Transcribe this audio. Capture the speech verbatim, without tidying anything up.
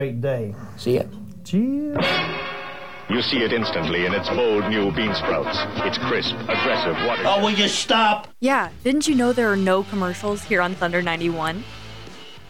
great day. See ya. Cheers. You see it instantly in its bold new bean sprouts. It's crisp, aggressive, water. Oh, will you stop? Yeah, didn't you know there are no commercials here on Thunder ninety-one?